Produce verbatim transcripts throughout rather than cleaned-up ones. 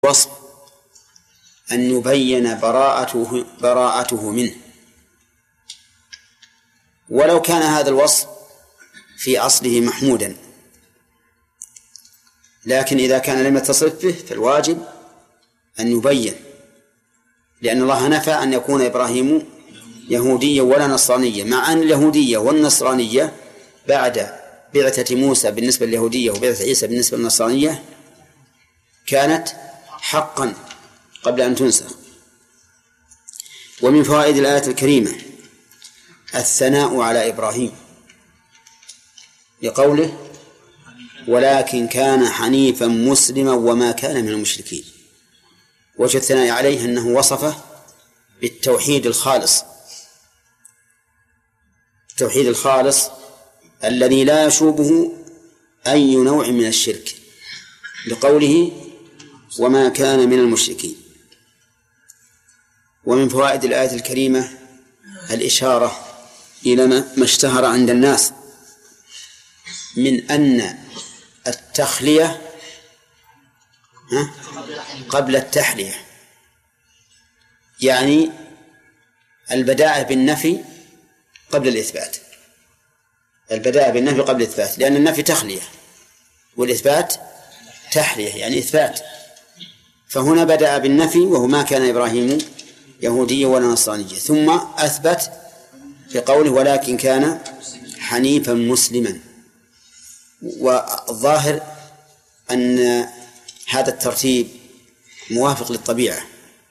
الوصف أن يبين براءته, براءته منه، ولو كان هذا الوصف في أصله محمودا، لكن إذا كان لم يتصف به فالواجب أن يبين، لأن الله نفى أن يكون إبراهيم يهوديا ولا نصرانيا، مع أن اليهودية والنصرانية بعد بعثة موسى بالنسبة لليهودية وبعثة عيسى بالنسبة للنصرانية كانت حقا قبل أن تنسخ. ومن فوائد الآية الكريمة الثناء على إبراهيم لقوله ولكن كان حنيفا مسلما وما كان من المشركين. وجه الثناء عليه أنه وصفه بالتوحيد الخالص، التوحيد الخالص الذي لا يشوبه أي نوع من الشرك، لقوله وما كان من المشركين. ومن فوائد الآية الكريمة الإشارة إلى ما اشتهر عند الناس من أن التخلية قبل التحلية، يعني البداءة بالنفي قبل الإثبات، البداءة بالنفي قبل الإثبات، لأن النفي تخلية والإثبات تحلية يعني إثبات. فهنا بدأ بالنفي وهو ما كان إبراهيم يهوديا ولا نصرانيا، ثم أثبت بقوله ولكن كان حنيفا مسلما. والظاهر أن هذا الترتيب موافق للطبيعة،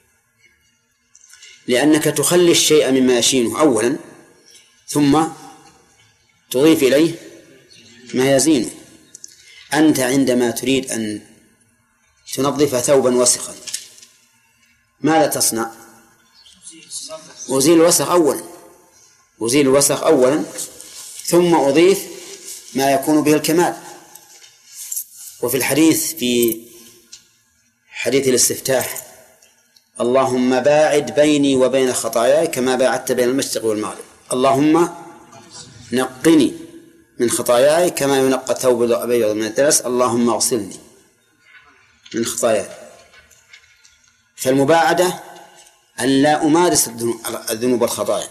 لأنك تخلي الشيء مما يشينه أولا ثم تضيف إليه ما يزينه. أنت عندما تريد أن تنظف ثوبا وسخا ماذا تصنع؟ أزيل الوسخ أولا أزيل الوسخ أولا ثم أضيف ما يكون به الكمال. وفي الحديث في حديث الاستفتاح اللهم باعد بيني وبين خطاياي كما باعدت بين المشرق والمغرب، اللهم نقني من خطاياي كما ينقى الثوب الأبيض من الدنس، اللهم اغسلني من خطاياي. فالمباعدة أن لا أمارس الذنوب والخطايا،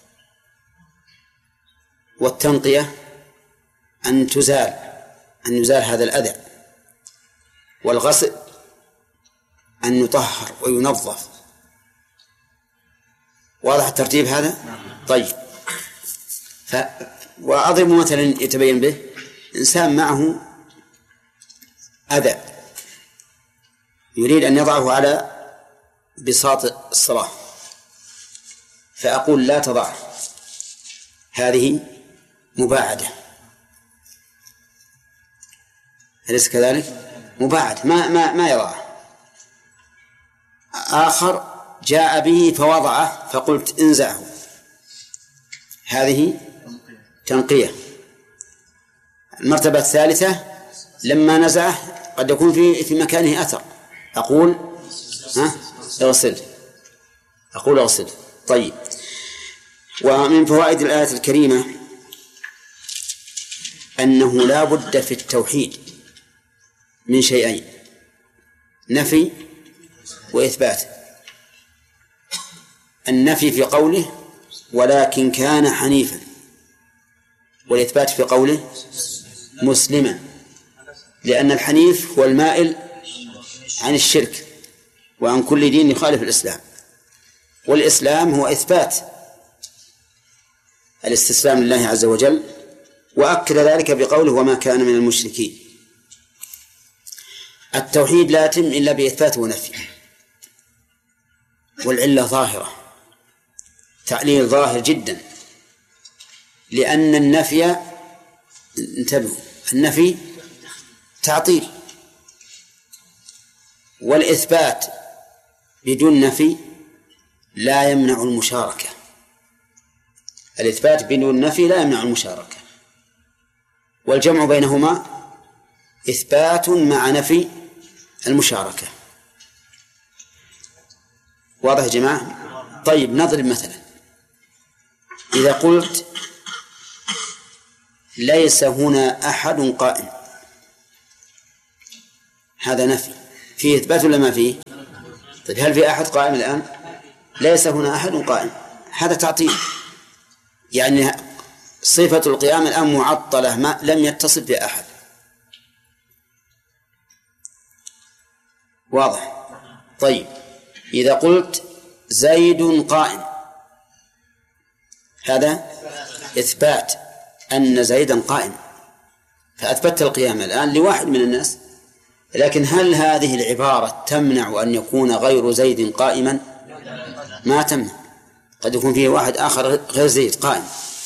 والتنقية أن تزال أن يزال هذا الأذى، والغسل أن يطهر وينظف. واضح الترتيب هذا؟ طيب. ف... وأضرب مثلا يتبين به إنسان معه أذى يريد أن يضعه على بساط الصلاة، فأقول لا تضعه، هذه مباعدة، أليس كذلك؟ مباعد ما ما ما يضعه. آخر جاء به فوضعه فقلت انزعه، هذه تنقية. المرتبة الثالثة لما نزعه قد يكون في في مكانه أثر، أقول ها اغسل أقول اغسل. طيب. ومن فوائد الآية الكريمة أنه لا بد في التوحيد من شيئين: نفي وإثبات. النفي في قوله ولكن كان حنيفا، والإثبات في قوله مسلما، لأن الحنيف هو المائل عن الشرك وعن كل دين يخالف الإسلام، والإسلام هو إثبات الاستسلام لله عز وجل، وأكد ذلك بقوله وما كان من المشركين. التوحيد لا يتم إلا بإثبات ونفي، والعلة ظاهرة، تعليل ظاهر جدا، لأن النفي انتبهوا النفي تعطيل، والإثبات بدون نفي لا يمنع المشاركة. الإثبات بدون نفي لا يمنع المشاركة، والجمع بينهما إثبات مع نفي المشاركة. واضح يا جماعة؟ طيب نضرب مثلا، إذا قلت ليس هنا أحد قائم، هذا نفي، فيه إثبات ولا ما فيه؟ طيب هل في أحد قائم الآن؟ ليس هنا أحد قائم، هذا تعطيل، يعني صفة القيام الآن معطلة، ما لم يتصف بأحد. واضح؟ طيب إذا قلت زيد قائم، هذا إثبات أن زيدا قائم، فأثبت القيام الآن لواحد من الناس، لكن هل هذه العبارة تمنع أن يكون غير زيد قائما؟ ما تمنع، قد يكون فيه واحد آخر غير زيد قائم.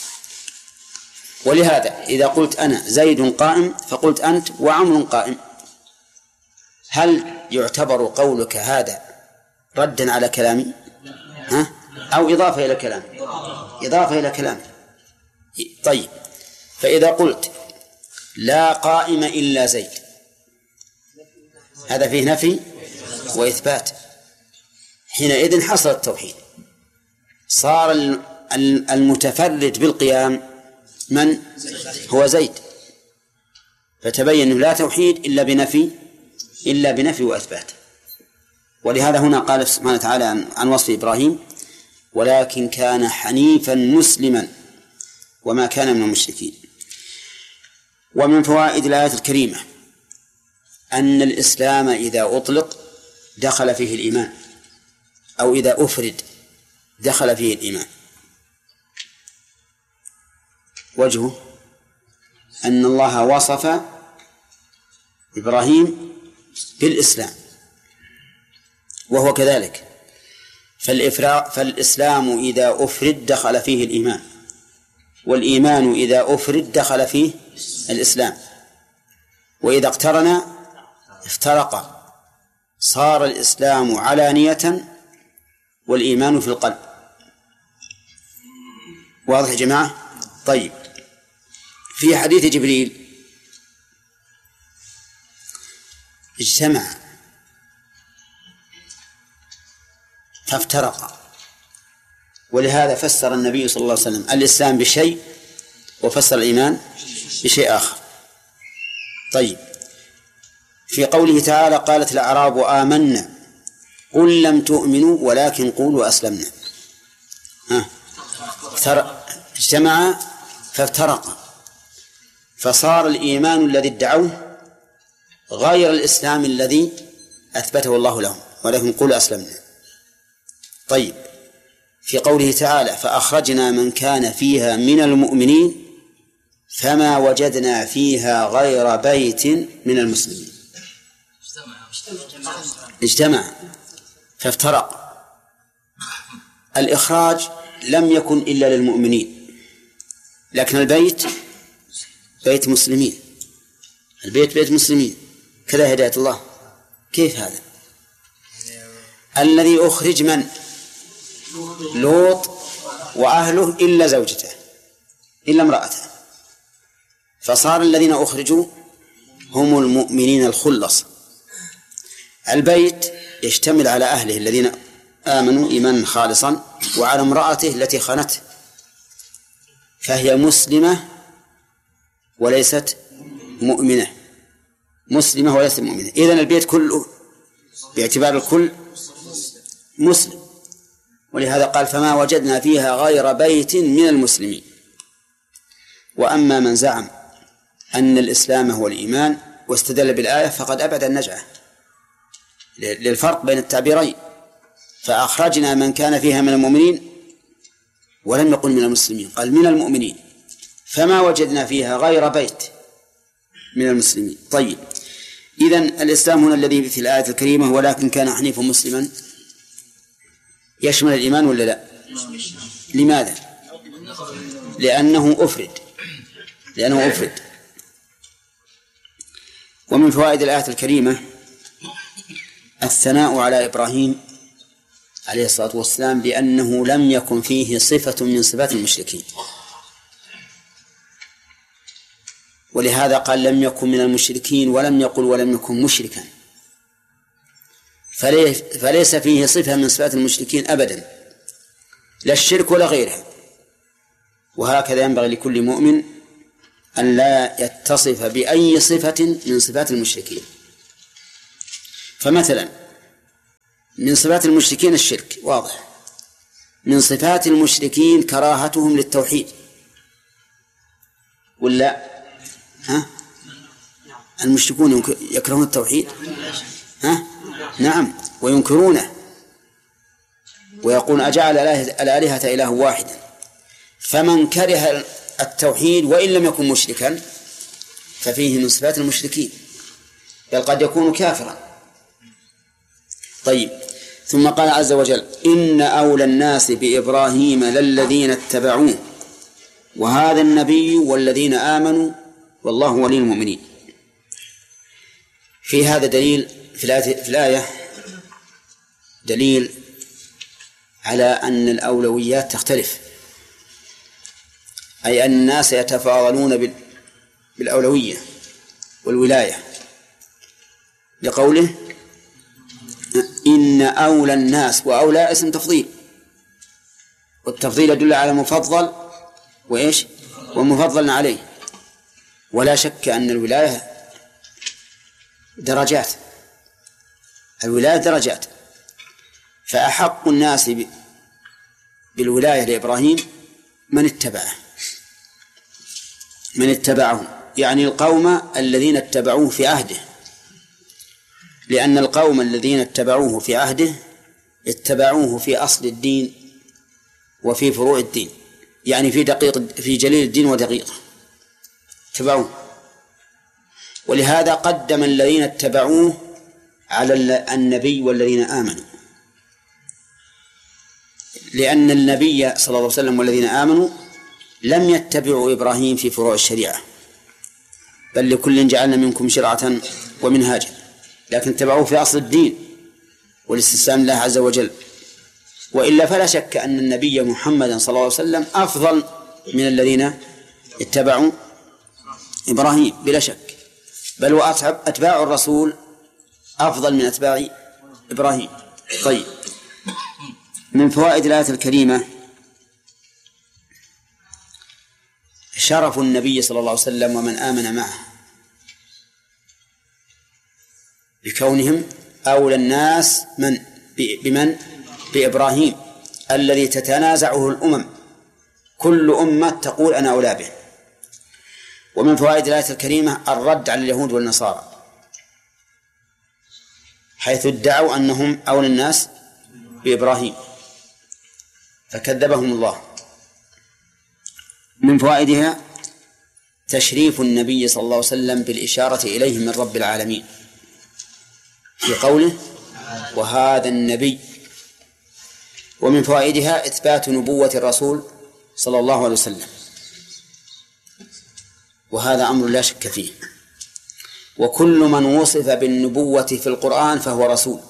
ولهذا إذا قلت أنا زيد قائم فقلت أنت وعمر قائم، هل يعتبر قولك هذا ردا على كلامي ها؟ أو إضافة إلى كلامي؟ إضافة إلى كلامي. طيب فإذا قلت لا قائم إلا زيد، هذا فيه نفي وإثبات، حينئذ حصل التوحيد، صار المتفرد بالقيام من هو زيد، فتبين لا توحيد إلا بنفي إلا بنفي وإثبات. ولهذا هنا قال سبحانه وتعالى عن وصف إبراهيم ولكن كان حنيفا مسلما وما كان من المشركين. ومن فوائد الآية الكريمة أن الإسلام إذا أطلق دخل فيه الإيمان، أو إذا أفرد دخل فيه الإيمان. وجهه أن الله وصف إبراهيم بالإسلام وهو كذلك، فالإسلام إذا أفرد دخل فيه الإيمان، والإيمان إذا أفرد دخل فيه الإسلام، وإذا اقترن افترق، صار الإسلام علانية والإيمان في القلب. واضح يا جماعة؟ طيب في حديث جبريل اجتمع فافترق، ولهذا فسر النبي صلى الله عليه وسلم الإسلام بشيء وفسر الإيمان بشيء آخر. طيب في قوله تعالى قالت الأعراب آمنا قل لم تؤمنوا ولكن قولوا أسلمنا، ها اجتمع فافترق، فصار الإيمان الذي ادعوه غير الإسلام الذي أثبته الله لهم ولكن قولوا أسلمنا. طيب في قوله تعالى فأخرجنا من كان فيها من المؤمنين فما وجدنا فيها غير بيت من المسلمين، اجتمع فافترق. الإخراج لم يكن إلا للمؤمنين، لكن البيت بيت مسلمين، البيت بيت مسلمين، كذا هداية الله. كيف هذا؟ الذي أخرج من؟ لوط وأهله إلا زوجته إلا امرأته، فصار الذين أخرجوا هم المؤمنين الخلص. البيت يشتمل على أهله الذين آمنوا إيمانا خالصا وعلى امرأته التي خانته، فهي مسلمة وليست مؤمنة، مسلمة وليست مؤمنة. إذن البيت كله باعتبار الكل مسلم، ولهذا قال فما وجدنا فيها غير بيت من المسلمين. وأما من زعم أن الإسلام هو الإيمان واستدل بالآية فقد أبعد النجعة للفرق بين التعبيرين، فأخرجنا من كان فيها من المؤمنين ولم يقل من المسلمين، قال من المؤمنين، فما وجدنا فيها غير بيت من المسلمين. طيب إذن الإسلام هنا الذي في الآية الكريمة ولكن كان حنيفا مسلما يشمل الإيمان ولا لا؟ لماذا؟ لأنه أفرد لأنه أفرد ومن فوائد الآية الكريمة الثناء على إبراهيم عليه الصلاة والسلام بأنه لم يكن فيه صفة من صفات المشركين، ولهذا قال لم يكن من المشركين ولم يقل ولم يكن مشركا، فليس فيه صفة من صفات المشركين أبدا، لا الشرك ولا غيرها. وهكذا ينبغي لكل مؤمن أن لا يتصف بأي صفة من صفات المشركين. فمثلا من صفات المشركين الشرك واضح، من صفات المشركين كراهتهم للتوحيد ولا ها؟ المشركون يكرهون التوحيد ها؟ نعم، وينكرونه ويقول أجعل الآلهة إله واحدا. فمن كره التوحيد وإن لم يكن مشركا ففيه من صفات المشركين، بل قد يكون كافرا. طيب، ثم قال عز وجل إن أولى الناس بإبراهيم للذين اتبعوه وهذا النبي والذين آمنوا والله ولي المؤمنين. في هذا دليل في الآية دليل على أن الأولويات تختلف، أي أن الناس يتفاضلون بالأولوية والولاية، لقوله إن أولى الناس، وأولى اسم تفضيل، والتفضيل يدل على مفضل وإيش ومفضل عليه. ولا شك أن الولاية درجات، الولاية درجات، فأحق الناس بالولاية لإبراهيم من اتبعه من اتبعه يعني القوم الذين اتبعوه في عهده، لأن القوم الذين اتبعوه في عهده اتبعوه في أصل الدين وفي فروع الدين، يعني في دقيق في جليل الدين ودقيقه اتبعوه. ولهذا قدم الذين اتبعوه على النبي والذين آمنوا، لأن النبي صلى الله عليه وسلم والذين آمنوا لم يتبعوا إبراهيم في فروع الشريعة، بل لكل جعلنا منكم شرعة ومنهاجا، لكن اتبعوه في أصل الدين والاستسلام لله عز وجل. وإلا فلا شك أن النبي محمد صلى الله عليه وسلم أفضل من الذين اتبعوا إبراهيم بلا شك، بل وأتباع الرسول أفضل من أتباع إبراهيم. طيب، من فوائد الآية الكريمة شرف النبي صلى الله عليه وسلم ومن آمن معه بكونهم أولى الناس من بمن بإبراهيم الذي تتنازعه الأمم، كل أمة تقول أنا أولى به. ومن فوائد الآية الكريمة الرد على اليهود والنصارى حيث ادعوا أنهم أولى الناس بإبراهيم فكذبهم الله. من فوائدها تشريف النبي صلى الله عليه وسلم بالإشارة إليه من رب العالمين في قوله وهذا النبي. ومن فوائدها إثبات نبوة الرسول صلى الله عليه وسلم، وهذا أمر لا شك فيه، وكل من وصف بالنبوة في القرآن فهو رسول،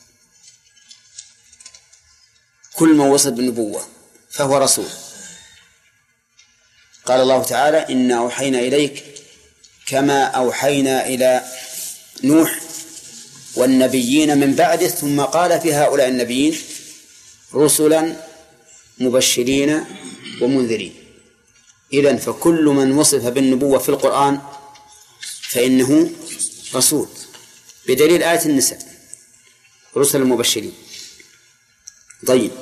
كل من وصف بالنبوة فهو رسول. قال الله تعالى إنا أوحينا إليك كما أوحينا إلى نوح والنبيين من بعده، ثم قال في هؤلاء النبيين رسلا مبشرين ومنذرين. إذن فكل من وصف بالنبوة في القرآن فإنه رسول، بدليل آية النساء رسل مبشرين. طيب،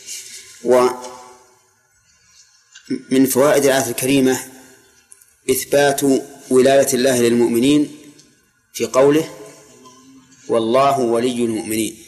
ومن فوائد الآية الكريمة إثبات ولاية الله للمؤمنين في قوله والله ولي المؤمنين.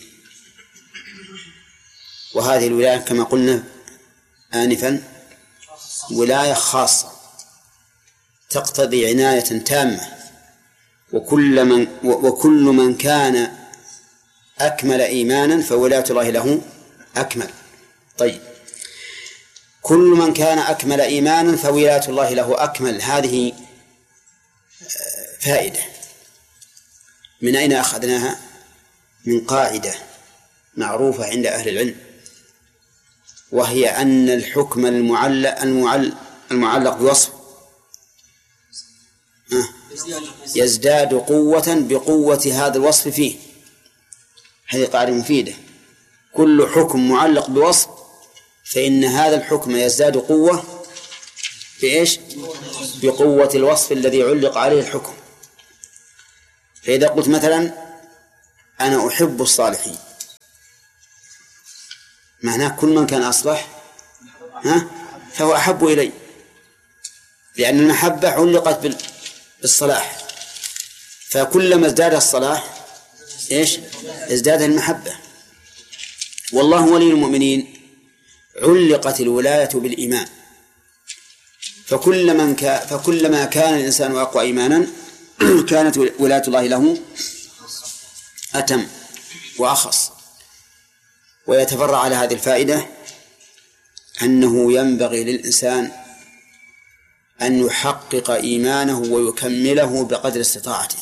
وهذه الولاية كما قلنا آنفا ولاية خاصة تقتضي عناية تامة، وكل من وكل من كان أكمل إيمانا فولاية الله له أكمل. طيب، كل من كان أكمل إيمانا فولاية الله له أكمل، هذه فائدة من أين أخذناها؟ من قاعدة معروفة عند أهل العلم، وهي أن الحكم المعلق المعلق, المعلق بوصف يزداد قوة بقوة هذا الوصف فيه. هذه قاعدة مفيدة، كل حكم معلق بوصف فإن هذا الحكم يزداد قوة بإيش؟ بقوة الوصف الذي علق عليه الحكم. فإذا قلت مثلا أنا أحب الصالحين، معناه كل من كان أصلح ها فهو أحب إلي، لأن المحبة علقت بالصلاح، فكلما ازداد الصلاح إيش ازداد المحبة. والله ولي المؤمنين علقت الولاية بالإيمان، فكل من كا فكلما كان الإنسان أقوى إيمانا كانت ولاية الله له أتم وأخص. ويتفرع على هذه الفائدة أنه ينبغي للإنسان أن يحقق إيمانه ويكمله بقدر استطاعته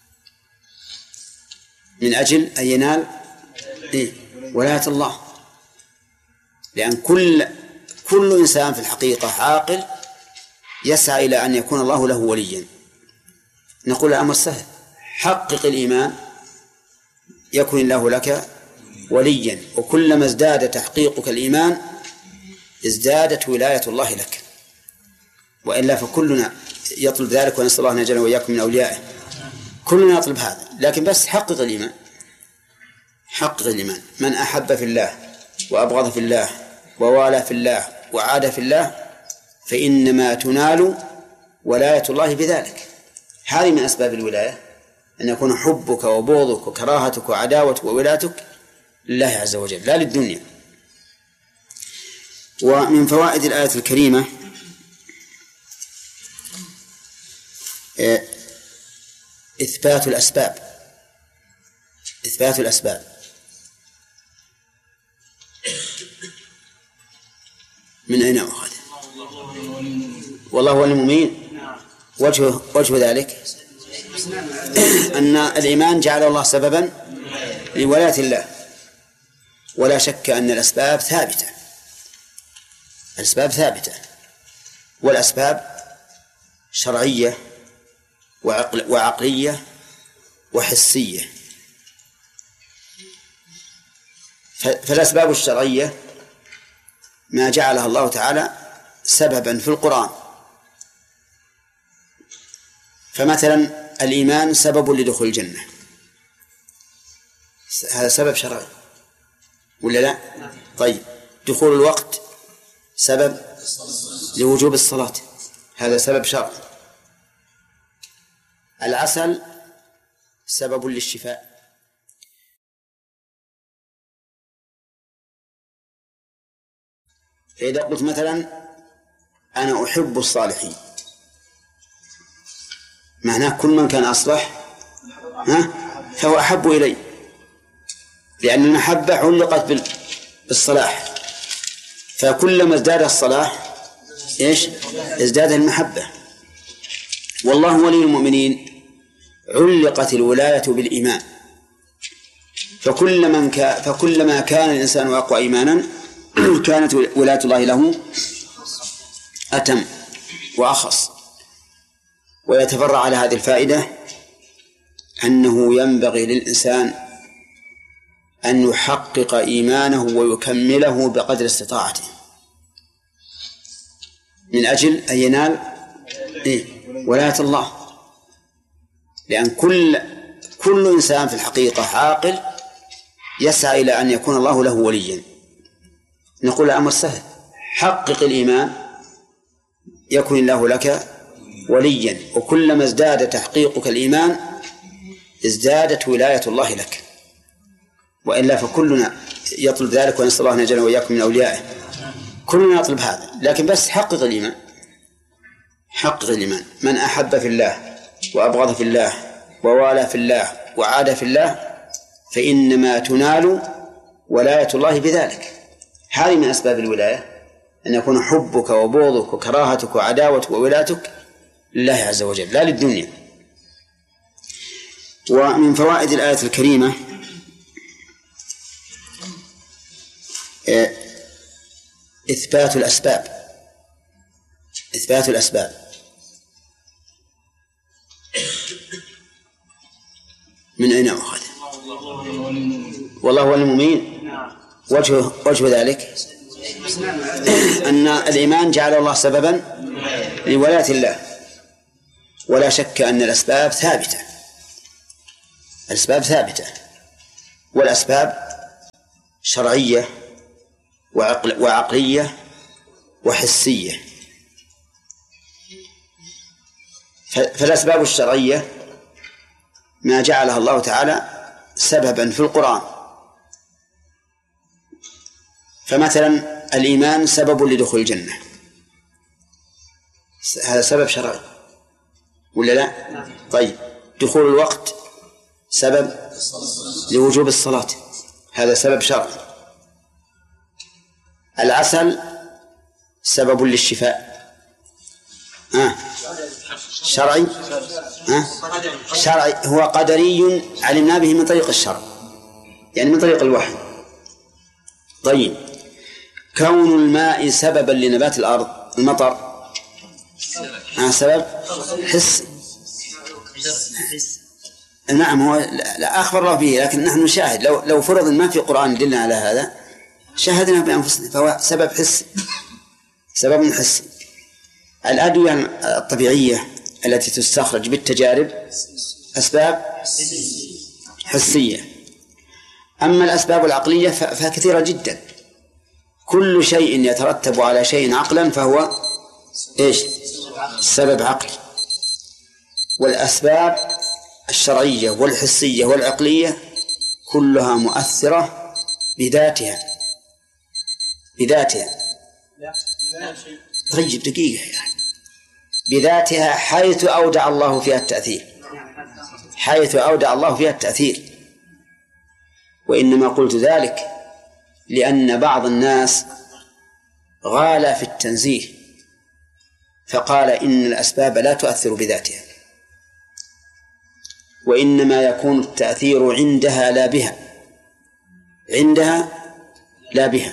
من أجل أن ينال إيه؟ ولاية الله، لأن كل كل إنسان في الحقيقة عاقل يسعى إلى أن يكون الله له وليا. نقول الأمر سهل، حقق الإيمان يكون الله لك وليا، وكلما ازداد تحقيقك الإيمان ازدادت ولاية الله لك، وإلا فكلنا يطلب ذلك، ونسأل الله أن يجعلنا وإياكم من أوليائه. كلنا يطلب هذا، لكن بس حقق الإيمان، حقق الإيمان. من أحب في الله وأبغض في الله ووالى في الله وعاد في الله فإنما تنال ولاية الله بذلك. هذه من أسباب الولاية، أن يكون حبك وبغضك وكراهتك وعداوتك وولاتك لله عز وجل لا للدنيا. ومن فوائد الآية الكريمة إثبات الأسباب، إثبات الأسباب. من أين أخذ؟ والله هو المؤمنين. وجه وجه ذلك أن الإيمان جعل الله سببا لولاية الله، ولا شك أن الأسباب ثابتة، الأسباب ثابتة، والأسباب شرعية وعقل وعقلية وحسية. فالأسباب الشرعية ما جعلها الله تعالى سببا في القرآن، فمثلا الإيمان سبب لدخول الجنة، هذا سبب شرعي ولا لا؟ طيب، دخول الوقت سبب لوجوب الصلاة، هذا سبب شرعي. العسل سبب للشفاء. فإذا قلت مثلا أنا أحب الصالحين، معناه كل من كان أصلح ها فهو أحب إلي، لأن المحبة علقت بالصلاح، فكلما ازداد الصلاح إيش ازداد المحبة. والله ولي المؤمنين علقت الولاية بالإيمان، فكل من كا فكلما كان الإنسان أقوى إيمانا كانت ولاية الله له أتم وأخص. ويتفرع على هذه الفائدة أنه ينبغي للإنسان أن يحقق إيمانه ويكمله بقدر استطاعته من أجل أن ينال إيه؟ ولاية الله، لأن كل كل إنسان في الحقيقة عاقل يسعى إلى أن يكون الله له وليا. نقول الأمر سهل، حقق الإيمان يكون الله لك وليا، وكلما ازداد تحقيقك الإيمان ازدادت ولاية الله لك، وإلا فكلنا يطلب ذلك، ونسأل الله أن يجعلنا وإياكم من أوليائه. كلنا يطلب هذا، لكن بس حقق الإيمان، حقق الإيمان. من أحب في الله وأبغض في الله ووالى في الله وعاد في الله فإنما تنال ولاية الله بذلك. هذه من أسباب الولاية، أن يكون حبك وبغضك وكراهتك وعداوتك وولاتك لله عز وجل لا للدنيا. ومن فوائد الآية الكريمة إثبات الأسباب، إثبات الأسباب. من أين أخذ؟ والله هو المؤمنين. وجه وجه ذلك أن الإيمان جعل الله سببا لولاية الله، ولا شك أن الأسباب ثابتة، الأسباب ثابتة، والأسباب شرعية وعقل وعقلية وحسية. فالأسباب الشرعية ما جعلها الله تعالى سببا في القرآن، فمثلا الإيمان سبب لدخول الجنة، هذا سبب شرعي ولا لا؟ طيب، دخول الوقت سبب لوجوب الصلاة، هذا سبب شرعي. العسل سبب للشفاء، آه. شرعي، آه. شرعي، هو قدري علمنا به من طريق الشرع، يعني من طريق الوحي. طيب، كون الماء سببا لنبات الأرض، المطر، آه سبب حسي. نعم، هو لا أخبر الله به، لكن نحن نشاهد. لو لو فرض ما في قرآن يدلنا على هذا شاهدنا بأنفسنا، فهو سبب حسي، سبب حسي. الأدوية الطبيعية التي تستخرج بالتجارب أسباب حسية. أما الأسباب العقلية فكثيرة جدا، كل شيء يترتب على شيء عقلا فهو إيش؟ سبب عقلي. والأسباب الشرعية والحسية والعقلية كلها مؤثرة بذاتها بذاتها طيب دقيقة يعني. بذاتها، حيث أودع الله فيها التأثير، حيث أودع الله فيها التأثير. وإنما قلت ذلك لأن بعض الناس غال في التنزيه فقال إن الأسباب لا تؤثر بذاتها، وإنما يكون التأثير عندها لا بها، عندها لا بها.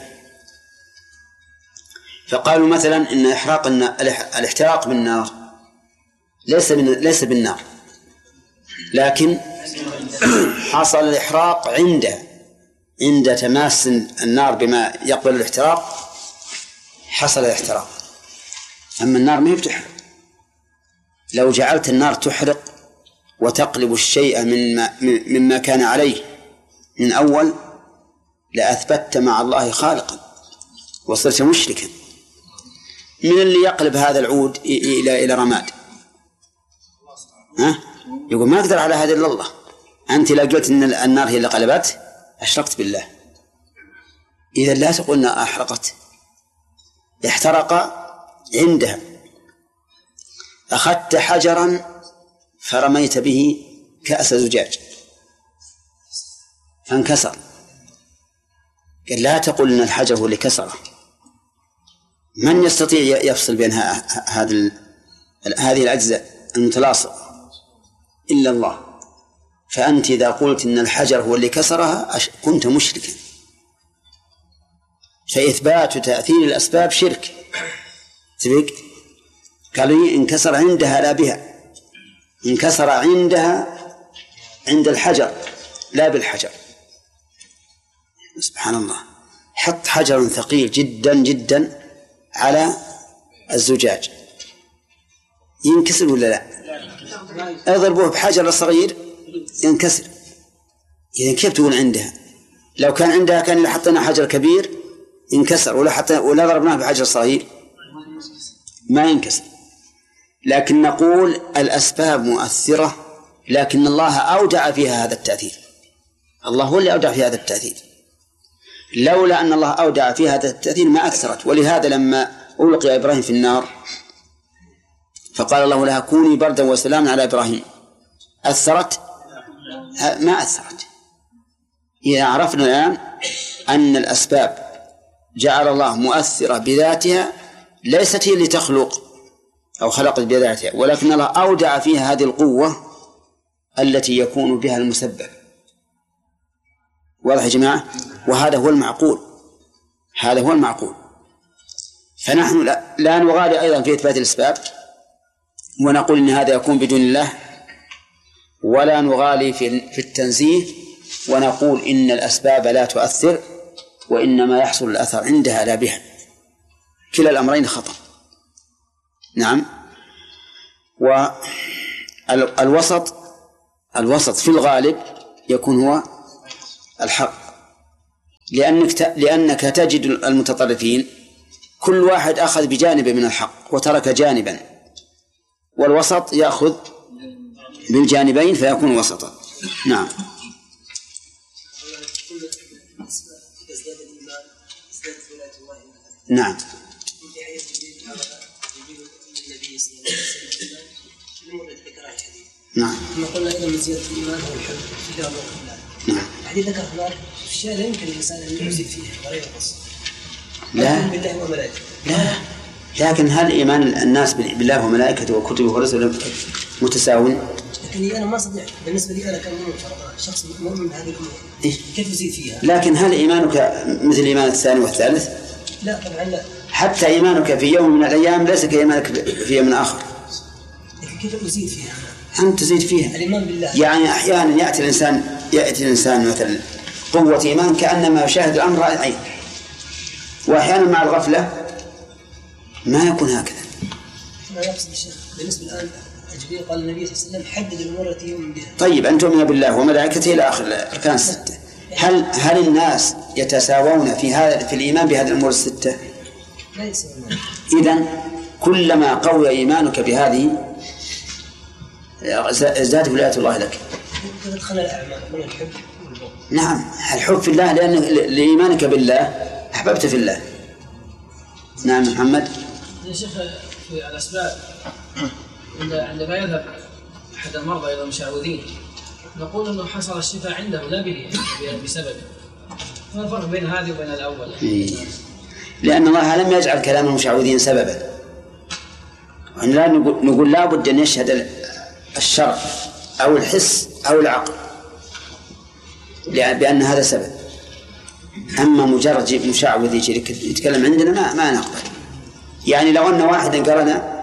فقالوا مثلا إن إحراق الاحتراق بالنار ليس ليس بالنار، لكن حصل الإحراق عندها، عند تماس النار بما يقبل الاحتراق حصل الاحتراق. أما النار ما يفتح، لو جعلت النار تحرق وتقلب الشيء مما, مما كان عليه من أول لأثبت مع الله خالقا وصرت مشركا. من اللي يقلب هذا العود إلى إلى رماد؟ ها؟ يقول ما أقدر على هذا إلا الله. أنت لو قلت إن النار هي اللي قلبت أشركت بالله. إذا لا تقولنا أحرقت، احترق عندها. أخذت حجرا فرميت به كأس زجاج فانكسر، قال لا تقول إن الحجر هو اللي كسره. من يستطيع يفصل بين هذه هذه الأجزاء المتلاصقة إلا الله. فأنت إذا قلت إن الحجر هو اللي كسرها كنت مشركا. فإثبات تأثير الأسباب شرك. سبق قالوا انكسر عندها لا بها، انكسر عندها عند الحجر لا بالحجر. سبحان الله، حط حجر ثقيل جدا جدا على الزجاج ينكسر ولا لا؟ اضربوه بحجر صغير ينكسر. إذا كيف تقول عندها؟ لو كان عندها كان اللي حطينا حجر كبير ينكسر، ولا حتى ولا ضربناه بحجر صغير ما ينكسر. لكن نقول الأسباب مؤثرة، لكن الله أودع فيها هذا التأثير. الله هو اللي أودع فيها هذا التأثير، لولا أن الله أودع فيها هذا التأثير ما أثرت. ولهذا لما ألقي إبراهيم في النار فقال الله لها كوني بردا وسلاما على إبراهيم، أثرت؟ ما أثرت. إذا عرفنا الآن أن الأسباب جعل الله مؤثرة بذاتها، ليست هي اللي تخلق أو خلقت بذاتها، ولكن الله أودع فيها هذه القوة التي يكون بها المسبب. واضح يا جماعة؟ وهذا هو المعقول، هذا هو المعقول. فنحن لا, لا نغالي أيضا في إثبات الأسباب ونقول إن هذا يكون بدون الله، ولا نغالي في, في التنزيه ونقول إن الأسباب لا تؤثر وإنما يحصل الأثر عندها لا بها. كلا الأمرين خطأ. نعم. والوسط الوسط في الغالب يكون هو الحق، لأنك لأنك تجد المتطرفين كل واحد أخذ بجانب من الحق وترك جانبا، والوسط يأخذ بالجانبين فيكون وسطا. نعم. نعم. نعم. كما قلنا أيضا من زيادة الإيمان هو الحب في دار الله. نعم. حديث ذكر هناك أشياء لا يمكن الإنسان أن يزيد فيها ولا ينقص. لا. بالله وملائكته. لا. لكن هل إيمان الناس بالله وملائكته وكتبه ورسله متساوون؟ لكن أنا ما أستطيع بالنسبة لي أنا كمؤمن شخص مؤمن بهذه الأمور. إيه؟ كيف يزيد فيها؟ لكن هل إيمانك مثل إيمان الثاني والثالث؟ لا طبعا لا. حتى إيمانك في يوم من الأيام ليس كإيمانك في يوم آخر. لكن كيف أزيد فيها؟ أنت تزيد فيها. الإيمان بالله. يعني أحيانا يأتي الإنسان يأتي الإنسان مثلا قوة إيمان كأنما يشاهد الأمر رأي عين، وأحيانا مع الغفلة ما يكون هكذا. ما يقصد الشيخ بالنسبة الآن جبريل قال النبي صلى الله عليه وسلم حدد الأمور التي يؤمن بها. طيب أن تؤمن بالله وملائكته إلى آخر الأركان الستة. هل هل الناس يتساوون في هذا في الإيمان بهذه الأمور الستة؟ لا يتساوون. إذن كلما قوي إيمانك بهذه ازداد ولاية الله لك. تدخل الأعمال من الحب والبغض. نعم، الحب في الله لأن لإيمانك بالله أحببت في الله. نعم محمد. يا شيخ في الأسباب عندما يذهب أحد المرضى إلى المشعوذين نقول أنه حصل الشفاء عنده لا به بسببه. ما الفرق بين هذه وبين الأول؟ إيه. لأن الله لم يجعل كلام المشعوذين سببا. لا نقول, نقول لا بد أن يشهد الشرع أو الحس أو العقل بأن هذا سبب. أما مجرد مشعوذ يتكلم عندنا ما ما نقبل. يعني لو أن واحدا قال أنا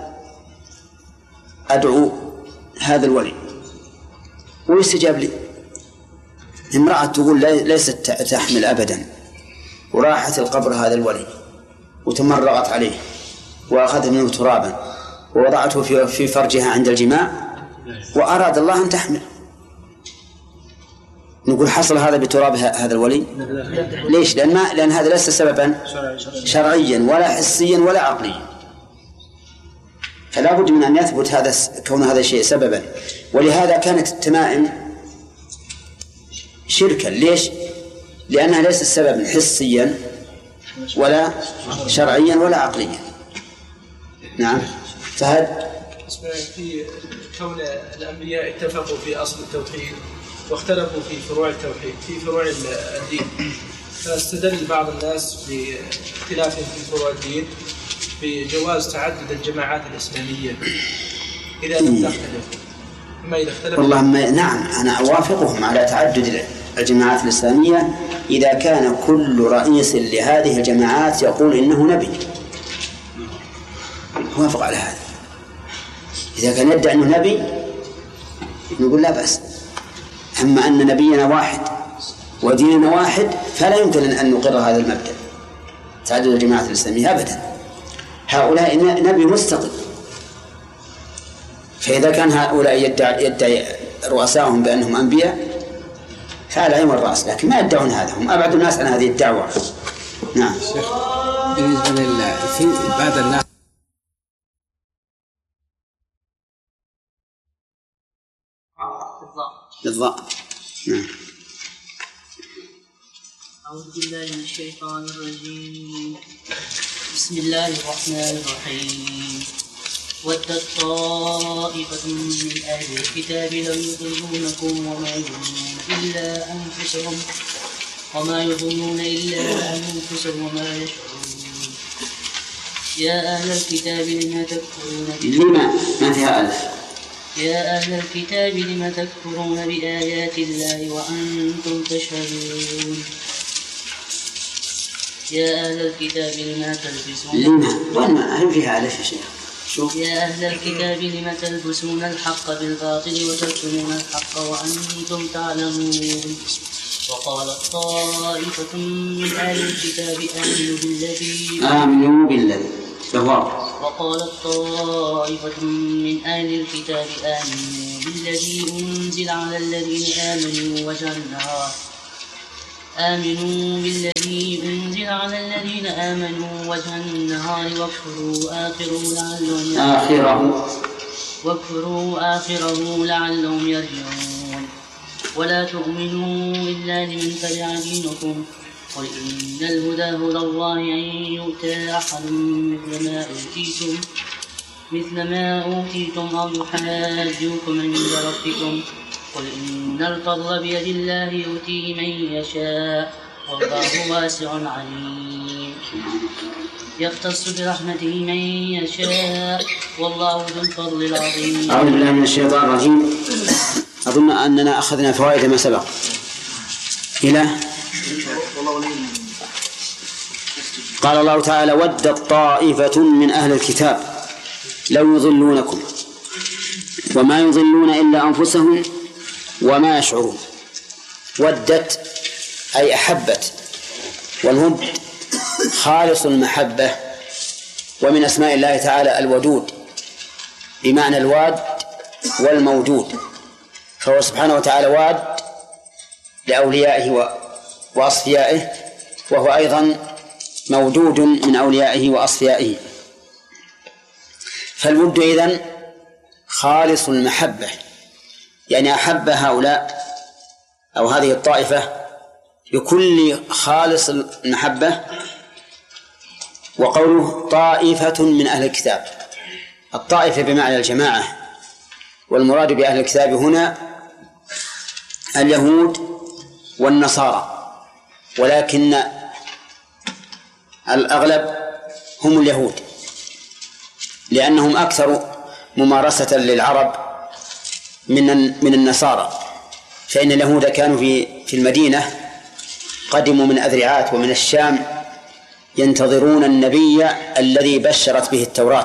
أدعو هذا الولي ويستجاب لي، امرأة تقول ليست تحمل أبدا وراحت القبر هذا الولي وتمرغت عليه وأخذت منه ترابا ووضعته في فرجها عند الجماع وأراد الله أن تحمل، نقول حصل هذا بتراب هذا الولي؟ ليش؟ لأن, ما لأن هذا ليس سببا شرعيا ولا حسيا ولا عقليا، فلا بد من أن يثبت هذا كون هذا الشيء سببا. ولهذا كانت التمائم شركا. ليش؟ لأنها ليست سببا حسيا ولا شرعيا ولا عقليا. نعم. فهد في كون الأنبياء اتفقوا في أصل التوحيد واختلفوا في فروع التوحيد في فروع الدين، فاستدل بعض الناس باختلافهم في فروع الدين بجواز تعدد الجماعات الإسلامية إذا لم تختلف. أما إذا اختلف والله ما نعم أنا أوافقهم على تعدد الجماعات الإسلامية إذا كان كل رئيس لهذه الجماعات يقول إنه نبي، أوافق على هذا. إذا كان يدعي أنه نبي نقول لا بأس. أما أن نبينا واحد وديننا واحد فلا يمكن أن نقر هذا المبدأ تعدد الجماعات الإسلامية أبدا. هؤلاء نبي مستقل، فإذا كان هؤلاء يدعي, يدعي رؤساهم بأنهم أنبياء فعلى عين الرأس، لكن ما يدعون هذا، هم أبعد الناس عن هذه الدعوة. نعم. بالنسبة في بعض الناس بالضبط. نعم. أعوذ بالله من الشيطان الرجيم. بسم الله الرحمن الرحيم. ودت طائفة من أهل الكتاب لو يضلونكم وما يظنون إلا أنفسهم وما يظنون إلا أنفسهم وما يشعرون. يا أهل الكتاب لما تكفرون لما ما فيها ألف. يا أهل الكتاب لما تكفرون بآيات الله وأنتم تشهدون. يا أهل الكتاب لما تلبسون لما وما هل فيها ألف يا شيخ؟ شوف. يا أهل الكتاب لما تلبسون الحق بالباطل وتكتمون الحق وأنتم تعلمون. وقالت طائفة من أهل الكتاب آمنوا بالذي آمنوا بالذي وقالت طائفة من أهل الكتاب آمنوا بالذي أنزل على الذين آمنوا وجه النهار آمنوا بالذي أنزل على الذين آمنوا وجه النهار واكفروا آخره لعلهم آخره واكفروا آخره لعلهم يرجعون ولا تؤمنوا إلا لمن تبع دينكم قل إن الهدى هدى الله أن يؤتى أحد مثل ما أوتيتم مثل ما أوتيتم أو يحاجوكم عند ربكم قل إن الفضل بيد الله يؤتيه من يشاء والله واسع عليم يختص برحمته من يشاء والله ذو الفضل العظيم. أعوذ بالله من الشيطان الرجيم. أظن أننا أخذنا فوائد ما سبق إلى قال الله تعالى ودت طائفة من أهل الكتاب لو يضلونكم وما يضلون إلا أنفسهم وما يشعرون. ودت أي أحبت، والود خالص المحبة، ومن أسماء الله تعالى الودود بمعنى الواد والموجود، فهو سبحانه وتعالى واد لأوليائه وأصفيائه، وهو أيضا موجود من أوليائه وأصفيائه. فالود إذن خالص المحبة، يعني أحب هؤلاء أو هذه الطائفة بكل خالص المحبة. وقوله طائفة من أهل الكتاب، الطائفة بمعنى الجماعة، والمراد بأهل الكتاب هنا اليهود والنصارى، ولكن الأغلب هم اليهود لأنهم أكثر ممارسة للعرب من من النصارى، فإن اليهود كانوا في في المدينة قدموا من أذرعات ومن الشام ينتظرون النبي الذي بشرت به التوراة،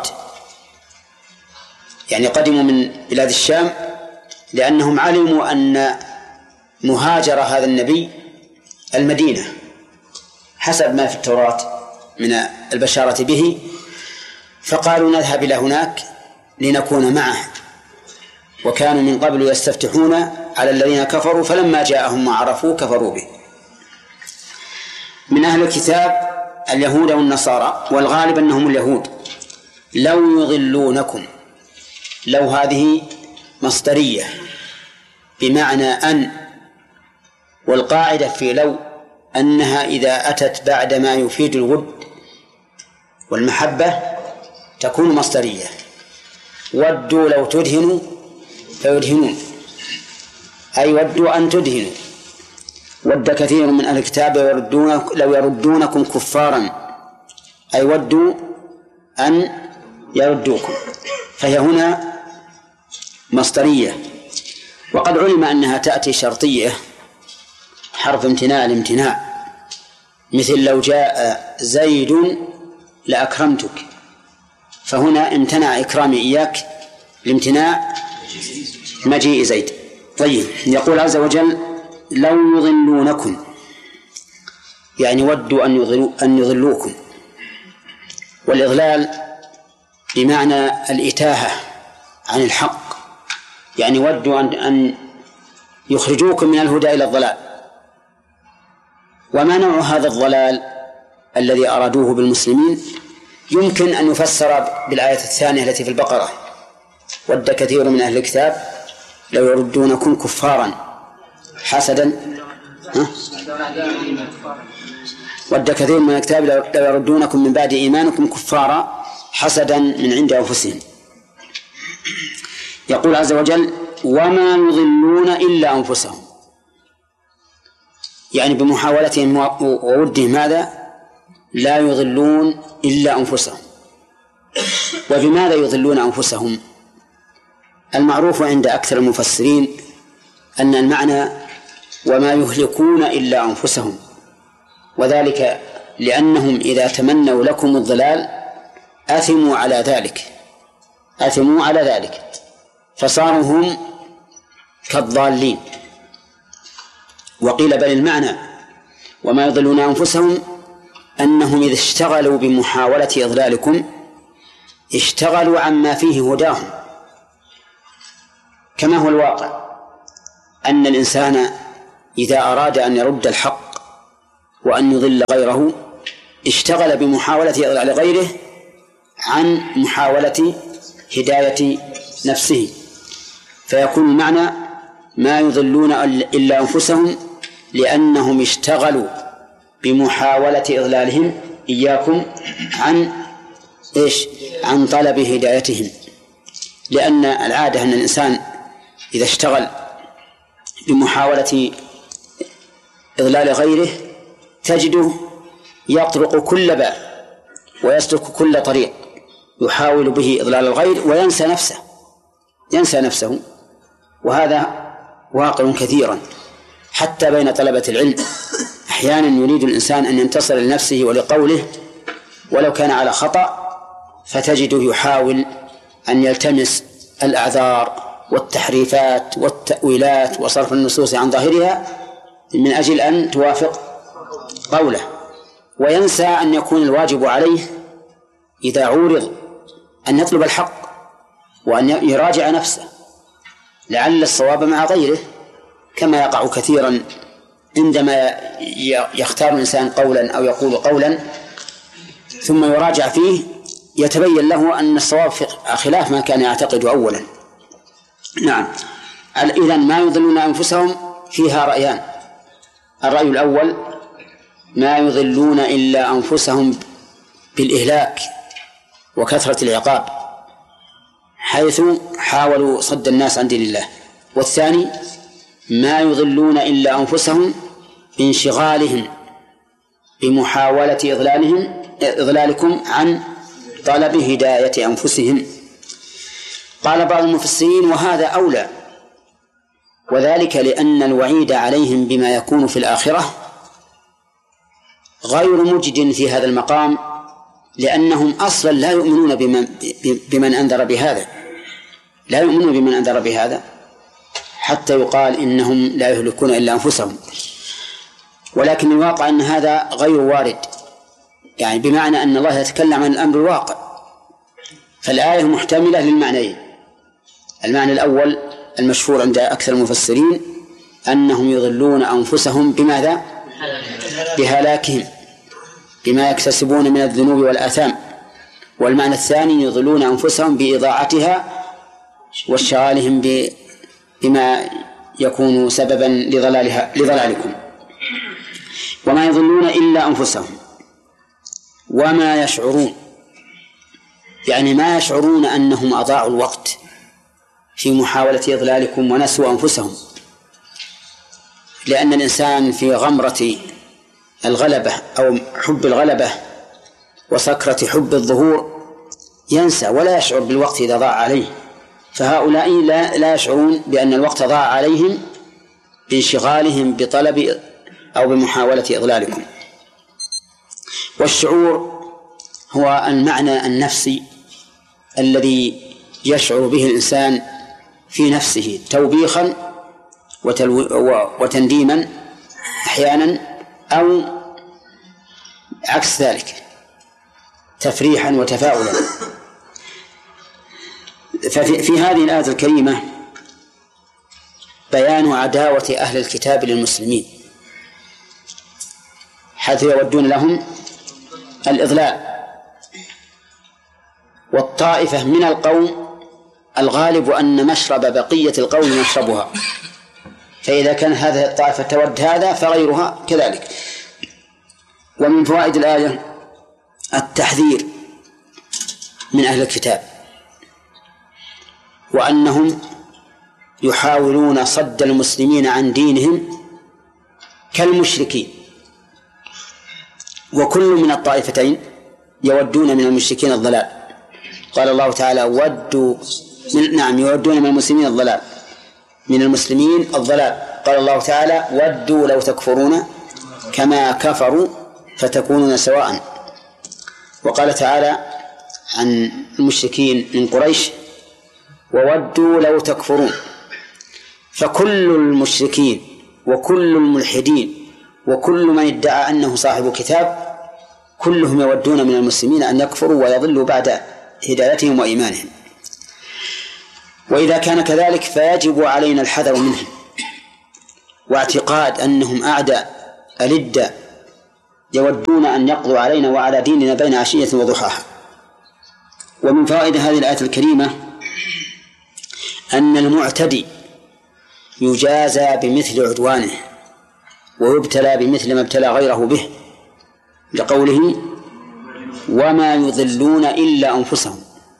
يعني قدموا من بلاد الشام لأنهم علموا أن مهاجر هذا النبي المدينة حسب ما في التوراة من البشارة به، فقالوا نذهب إلى هناك لنكون معه. وكانوا من قبل يستفتحون على الذين كفروا فلما جاءهم ما عرفوا كفروا به. من أهل الكتاب اليهود والنصارى، والغالب أنهم اليهود. لو يضلونكم، لو هذه مصدرية بمعنى أن، والقاعدة في لو أنها إذا أتت بعد ما يفيد الود والمحبة تكون مصدرية. ودوا لو تدهنوا فيدهنون، أي ودوا أن تدهنوا. ود كثير من أهل الكتاب لو يردونكم كفارا، أي ودوا أن يردوكم، فهي هنا مصدرية. وقد علم أنها تأتي شرطية حرف امتناع الامتناع، مثل لو جاء زيد لأكرمتك، فهنا امتنع إكرامي إياك لامتناع مجيء زيد. طيب، يقول عز وجل لو يضلونكم، يعني ودوا أن يضلوا أن يضلوكم، والإضلال بمعنى الإتاهة عن الحق، يعني ودوا أن أن يخرجوكم من الهدى إلى الضلال. وما نوع هذا الضلال الذي أرادوه بالمسلمين؟ يمكن أن يفسر بالآية الثانية التي في البقرة: ود كثير من أهل الكتاب لو يردونكم كفارا حسدا ها؟ ود كثير من الكتاب لو يردونكم من بعد إيمانكم كفارا حسدا من عند أنفسهم. يقول عز وجل وما يضلون إلا أنفسهم، يعني بمحاولتهم وودهم ماذا؟ لا يضلون إلا أنفسهم. وبماذا يضلون أنفسهم؟ المعروف عند أكثر المفسرين أن المعنى وما يهلكون إلا أنفسهم، وذلك لأنهم إذا تمنوا لكم الضلال أثموا على ذلك أثموا على ذلك فصاروا هم كالضالين. وقيل بل المعنى وما يضلون أنفسهم أنهم إذا اشتغلوا بمحاولة إضلالكم اشتغلوا عما فيه هداهم، كما هو الواقع أن الإنسان إذا أراد أن يرد الحق وأن يضل غيره اشتغل بمحاولة إضلال غيره عن محاولة هداية نفسه، فيكون المعنى ما يضلون إلا أنفسهم لأنهم اشتغلوا بمحاولة إضلالهم إياكم عن إيش؟ عن طلب هدايتهم. لأن العادة أن الإنسان إذا اشتغل بمحاولة إضلال غيره تجده يطرق كل باب ويسلك كل طريق يحاول به إضلال الغير وينسى نفسه ينسى نفسه وهذا واقع كثيرا حتى بين طلبة العلم. أحيانا يريد الإنسان أن ينتصر لنفسه ولقوله ولو كان على خطأ، فتجده يحاول أن يلتمس الأعذار والتحريفات والتأويلات وصرف النصوص عن ظاهرها من أجل أن توافق قوله، وينسى أن يكون الواجب عليه إذا عورض أن يطلب الحق وأن يراجع نفسه لعل الصواب مع غيره، كما يقع كثيرا عندما يختار الإنسان قولا أو يقول قولا ثم يراجع فيه يتبين له أن الصواب خلاف ما كان يعتقد أولا. نعم. إذن ما يضلون أنفسهم فيها رأيان. الرأي الأول ما يضلون إلا أنفسهم بالإهلاك وكثرة العقاب حيث حاولوا صد الناس عن دين الله. والثاني ما يضلون إلا أنفسهم بانشغالهم بمحاولة إضلالهم إضلالكم عن طلب هداية أنفسهم. قال بعض المفسرين وهذا أولى، وذلك لأن الوعيد عليهم بما يكون في الآخرة غير مجد في هذا المقام، لأنهم أصلا لا يؤمنون بمن, بمن أنذر بهذا لا يؤمنون بمن أنذر بهذا حتى يقال إنهم لا يهلكون إلا أنفسهم. ولكن الواقع أن هذا غير وارد، يعني بمعنى أن الله يتكلم عن الأمر الواقع، فالآية محتملة للمعنيين. المعنى الأول المشهور عند أكثر المفسرين أنهم يضلون أنفسهم بماذا؟ بهلاكهم بما يكتسبون من الذنوب والآثام. والمعنى الثاني يضلون أنفسهم بإضاعتها واشتغالهم بما يكون سببا لضلالها لضلالكم. وما يضلون إلا أنفسهم وما يشعرون، يعني ما يشعرون أنهم أضاعوا الوقت في محاولة إضلالكم ونسوا أنفسهم، لأن الإنسان في غمرة الغلبة أو حب الغلبة وسكرة حب الظهور ينسى ولا يشعر بالوقت إذا ضاع عليه، فهؤلاء لا, لا يشعرون بأن الوقت ضاع عليهم بانشغالهم بطلب أو بمحاولة إضلالكم. والشعور هو المعنى النفسي الذي يشعر به الإنسان في نفسه توبيخا وتنديما أحيانا أو عكس ذلك تفريحا وتفاؤلا. ففي في هذه الآية الكريمة بيان عداوة أهل الكتاب للمسلمين حيث يودون لهم الإضلال، والطائفة من القوم الغالب أن مشرب بقية القوم مشربها، فإذا كان هذه الطائفة تود هذا فغيرها كذلك. ومن فوائد الآية التحذير من أهل الكتاب وأنهم يحاولون صد المسلمين عن دينهم كالمشركين، وكل من الطائفتين يودون من المشركين الضلال. قال الله تعالى ودوا من نعم يودون من المسلمين الضلال من المسلمين الضلال قال الله تعالى ودوا لو تكفرون كما كفروا فتكونون سواء. وقال تعالى عن المشركين من قريش وودوا لو تكفرون. فكل المشركين وكل الملحدين وكل من ادعى أنه صاحب كتاب كلهم يودون من المسلمين أن يكفروا ويضلوا بعد هدايتهم وإيمانهم. وإذا كان كذلك فيجب علينا الحذر منهم واعتقاد أنهم أعداء ألدة يودون أن يقضوا علينا وعلى ديننا بين عشية وضحاها. ومن فوائد هذه الآية الكريمة أن المعتدي يجازى بمثل عدوانه ويبتلى بمثل ما ابتلى غيره به، لقوله وما يضلون إلا أنفسهم.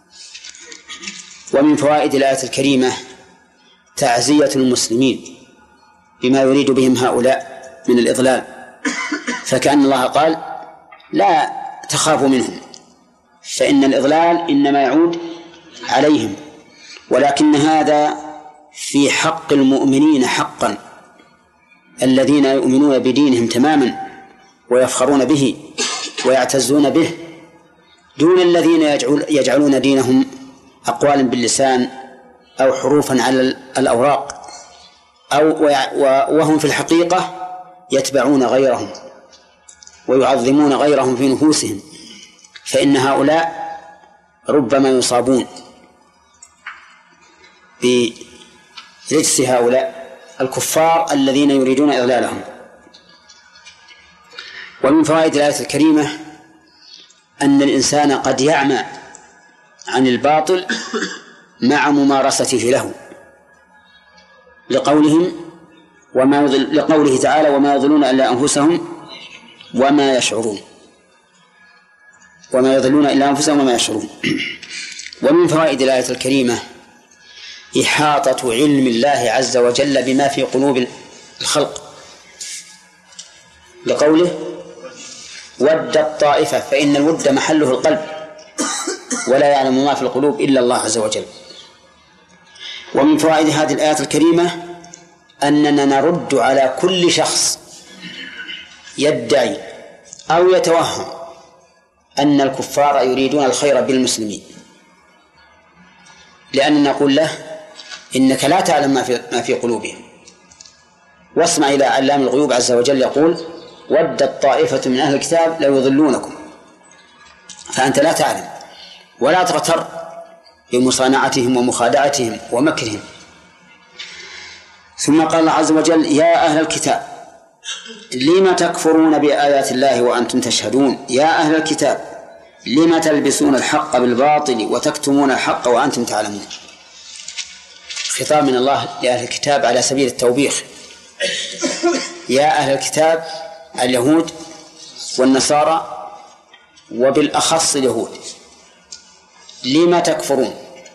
ومن فوائد الآية الكريمة تعزية المسلمين بما يريد بهم هؤلاء من الإضلال، فكأن الله قال لا تخافوا منهم فإن الإضلال إنما يعود عليهم، ولكن هذا في حق المؤمنين حقا الذين يؤمنون بدينهم تماما ويفخرون به ويعتزون به، دون الذين يجعلون دينهم أقوالا باللسان أو حروفا على الأوراق أو وهم في الحقيقة يتبعون غيرهم ويعظمون غيرهم في نفوسهم، فإن هؤلاء ربما يصابون برجس هؤلاء الكفار الذين يريدون إضلالهم. ومن فوائد الآية الكريمة أن الإنسان قد يعمى عن الباطل مع ممارسته له، لقولهم وما يضل لقوله تعالى وما يضلون إلا أنفسهم وما يشعرون وما يضلون إلا أنفسهم وما يشعرون. ومن فوائد الآية الكريمة إحاطة علم الله عز وجل بما في قلوب الخلق، لقوله ود الطائفة، فإن الود محله القلب ولا يعلم ما في القلوب إلا الله عز وجل. ومن فوائد هذه الآية الكريمة أننا نرد على كل شخص يدعي أو يتوهم أن الكفار يريدون الخير بالمسلمين، لأننا نقول له إنك لا تعلم ما في, ما في قلوبهم، واسمع إلى علام الغيوب عز وجل يقول ودت طائفة من أهل الكتاب لو يضلونكم، فأنت لا تعلم ولا تغتر بمصانعتهم ومخادعتهم ومكرهم. ثم قال الله عز وجل يا أهل الكتاب لم تكفرون بآيات الله وأنتم تشهدون، يا أهل الكتاب لم تلبسون الحق بالباطل وتكتمون الحق وأنتم تعلمون. خطاب من الله لأهل الكتاب على سبيل التوبيخ. يا أهل الكتاب اليهود والنصارى وبالأخص اليهود لم تكفرون،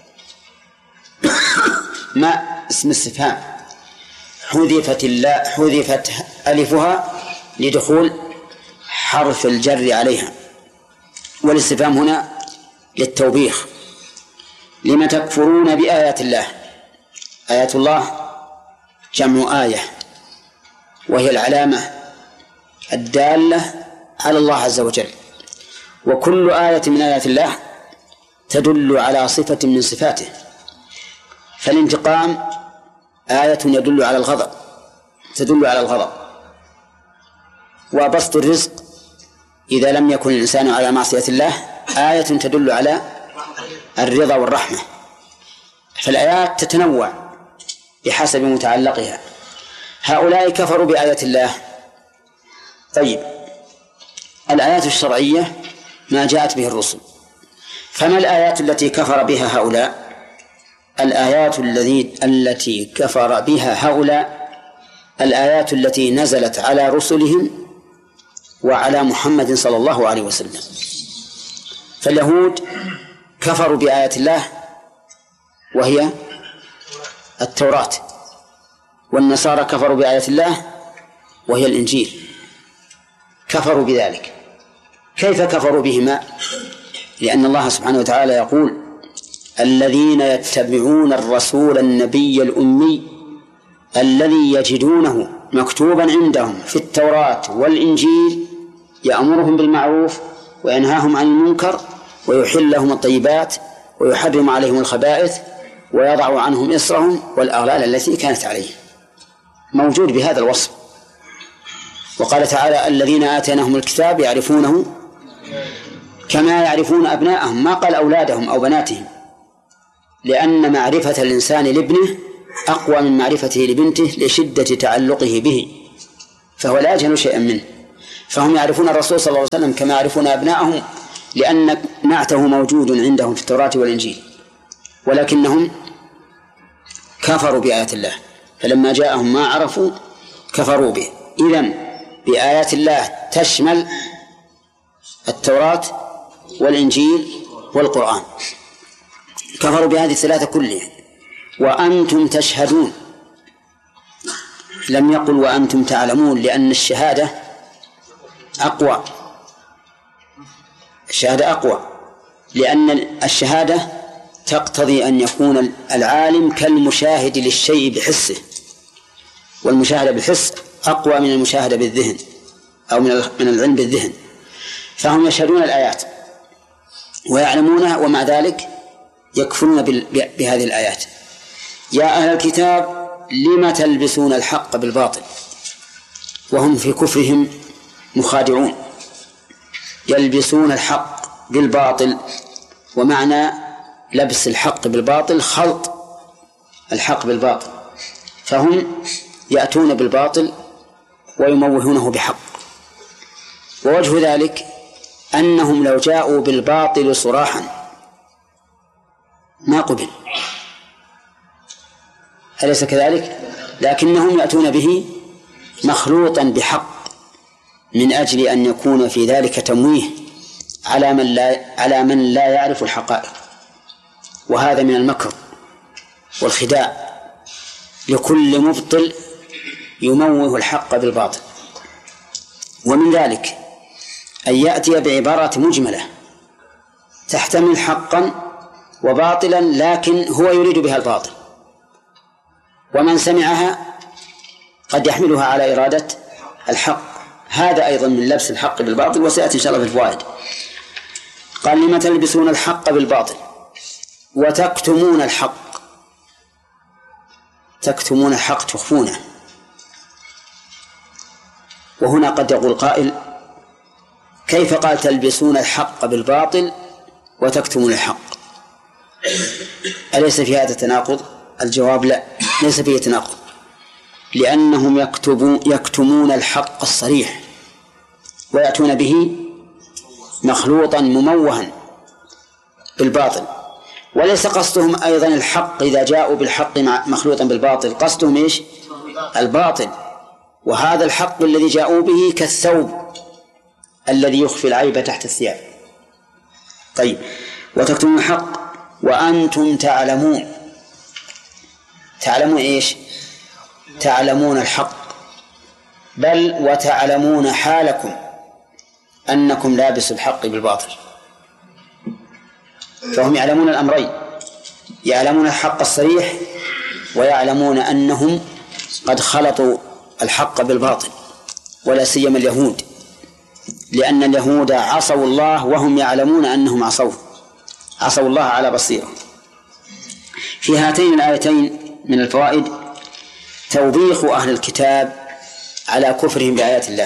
ما اسم استفهام حذفت اللا حذفت ألفها لدخول حرف الجر عليها، والاستفهام هنا للتوبيخ. لم تكفرون بآيات الله، آيات الله جمع آية وهي العلامة الدالة على الله عز وجل، وكل آية من آيات الله تدل على صفة من صفاته، فالانتقام آية يدل على الغضب تدل على الغضب، وبسط الرزق إذا لم يكن الإنسان على معصية الله آية تدل على الرضا والرحمة، فالآيات تتنوع بحسب متعلقها. هؤلاء كفروا بآيات الله. طيب الآيات الشرعية ما جاءت به الرسل، فما الآيات التي كفر بها هؤلاء؟ الآيات الذي التي كفر بها هؤلاء الآيات التي نزلت على رسلهم وعلى محمد صلى الله عليه وسلم. فاليهود كفروا بآيات الله وهي التوراة، والنصارى كفروا بآيات الله وهي الإنجيل، كفروا بذلك. كيف كفروا بهما؟ لأن الله سبحانه وتعالى يقول الذين يتبعون الرسول النبي الأمي الذي يجدونه مكتوبا عندهم في التوراة والإنجيل يأمرهم بالمعروف وينهاهم عن المنكر ويحل لهم الطيبات ويحرم عليهم الخبائث ويضع عنهم إصرهم والأغلال التي كانت عليهم، موجود بهذا الوصف. وقال تعالى الذين آتيناهم الكتاب يعرفونه كما يعرفون أبناءهم، ما قال أولادهم أو بناتهم، لأن معرفة الإنسان لابنه أقوى من معرفته لبنته لشدة تعلقه به، فهو لا يجهل شيئا منه. فهم يعرفون الرسول صلى الله عليه وسلم كما يعرفون أبنائهم، لأن نعته موجود عندهم في التوراة والإنجيل، ولكنهم كفروا بآيات الله، فلما جاءهم ما عرفوا كفروا به. إذن بآيات الله تشمل التوراة والإنجيل والقرآن، كفروا بهذه الثلاثة كلها. وأنتم تشهدون، لم يقل وأنتم تعلمون، لأن الشهادة أقوى، الشهادة أقوى، لأن الشهادة تقتضي أن يكون العالم كالمشاهد للشيء بحسه، والمشاهدة بالحس أقوى من المشاهدة بالذهن أو من العلم بالذهن. فهم يشهدون الآيات ويعلمونها، ومع ذلك يكفرون بهذه الآيات. يا أهل الكتاب لم تلبسون الحق بالباطل، وهم في كفرهم مخادعون، يلبسون الحق بالباطل، ومعنى لبس الحق بالباطل خلط الحق بالباطل، فهم يأتون بالباطل ويموهونه بحق. ووجه ذلك أنهم لو جاءوا بالباطل صراحا ما قبل، أليس كذلك؟ لكنهم يأتون به مخلوطا بحق، من أجل أن يكون في ذلك تمويه على من لا على من لا يعرف الحقائق. وهذا من المكر والخداع لكل مبطل يموه الحق بالباطل. ومن ذلك أن يأتي بعبارة مجملة تحتمل حقا وباطلا، لكن هو يريد بها الباطل، ومن سمعها قد يحملها على إرادة الحق. هذا أيضا من لبس الحق بالباطل، وسيأتي إن شاء الله في الفوائد. قال لما تلبسون الحق بالباطل وتكتمون الحق، تكتمون الحق تخفونه. وهنا قد يقول قائل كيف قال تلبسون الحق بالباطل وتكتمون الحق؟ أليس في هذا تناقض؟ الجواب لا، ليس فيه تناقض، لأنهم يكتبون يكتمون الحق الصريح ويأتون به مخلوطا مموها بالباطل. وليس قصدهم أيضا الحق إذا جاءوا بالحق مخلوطا بالباطل، قصدهم إيش؟ الباطل. وهذا الحق الذي جاءوا به كالثوب الذي يخفي العيب تحت الثياب. طيب، وتكتمون الحق وأنتم تعلمون. تعلمون إيش؟ تعلمون الحق، بل وتعلمون حالكم أنكم لابسوا الحق بالباطل. فهم يعلمون الأمرين، يعلمون الحق الصريح ويعلمون أنهم قد خلطوا الحق بالباطل، ولا سيما اليهود، لأن اليهود عصوا الله وهم يعلمون أنهم عصوه، عصوا الله على بصيرة. في هاتين الآيتين من الفوائد توبيخ أهل الكتاب على كفرهم بآيات الله،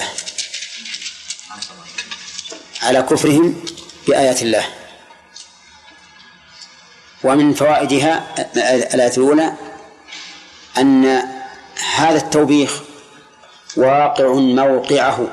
على كفرهم بآيات الله. ومن فوائدها الآية الأولى أن هذا التوبيخ واقع موقعه،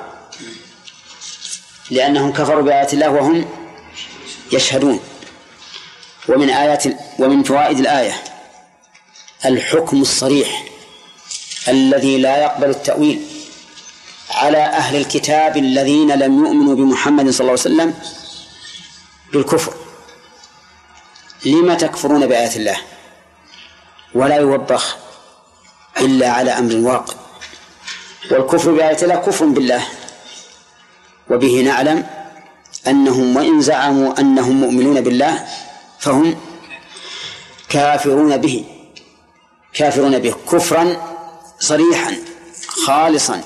لأنهم كفروا بآيات الله وهم يشهدون. ومن آيات ومن فوائد الآية الحكم الصريح الذي لا يقبل التأويل على أهل الكتاب الذين لم يؤمنوا بمحمد صلى الله عليه وسلم بالكفر. لما تكفرون بآيات الله؟ ولا يوبخ إلا على أمر واقع. والكفر بآيات الله كفر بالله، وبه نعلم أنهم وإن زعموا أنهم مؤمنون بالله فهم كافرون به، كافرون به كفرا صريحا خالصا.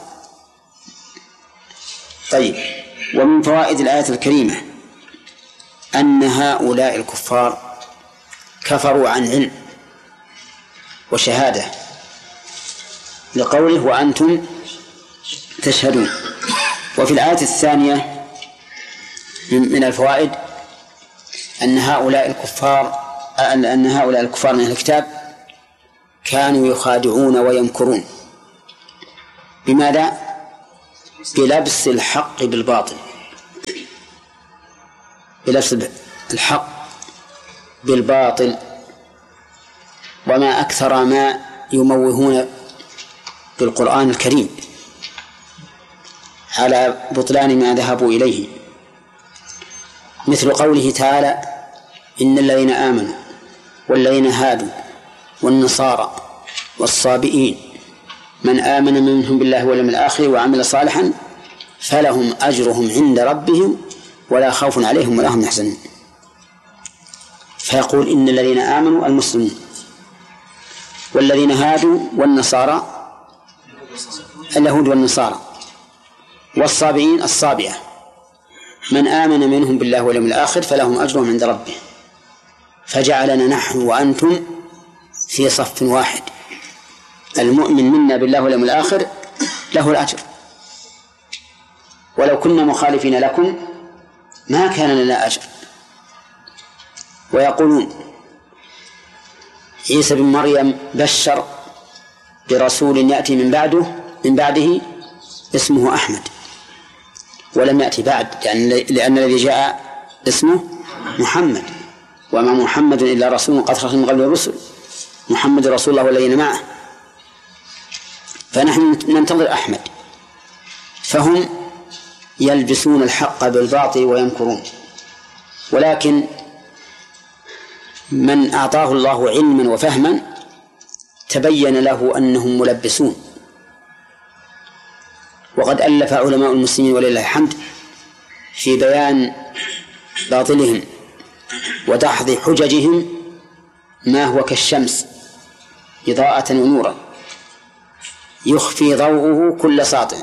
طيب، ومن فوائد الآية الكريمة أن هؤلاء الكفار كفروا عن علم وشهادة، لقوله وأنتم تشهدون. وفي الآية الثانية من الفوائد أن هؤلاء الكفار أن هؤلاء الكفار من الكتاب كانوا يخادعون ويمكرون. بماذا؟ بلبس الحق بالباطل، بلبس الحق بالباطل. وما أكثر ما يموهون بالقرآن الكريم على بطلان ما ذهبوا إليه، مثل قوله تعالى: إن الذين آمنوا والذين هادوا والنصارى والصابئين من آمن منهم بالله واليوم الآخر وعمل صالحا فلهم أجرهم عند ربهم ولا خوف عليهم ولا هم يحزنون. فيقول: إن الذين آمنوا المسلمون، والذين هادوا والنصارى اليهود والنصارى، والصابئين الصابئة، من آمن منهم بالله واليوم الآخر فلهم أجرهم عند ربهم. فجعلنا نحن وأنتم في صف واحد، المؤمن منا بالله واليوم الآخر له الأجر، ولو كنا مخالفين لكم ما كان لنا أجر. ويقولون: عيسى بن مريم بشر برسول يأتي من بعده من بعده اسمه أحمد، ولم يأتي بعد، لأن, لأن الذي جاء اسمه محمد، وما محمد إلا رسول قد خلت من قبل الرسل، محمد رسول الله والذين معه. فنحن ننتظر أحمد. فهم يلبسون الحق بالباطل ويمكرون. ولكن من أعطاه الله علما وفهما تبين له أنهم ملبسون. وقد ألف علماء المسلمين ولله الحمد في بيان باطلهم ودحض حججهم ما هو كالشمس إضاءة ونورا يخفي ضوءه كل ساطع.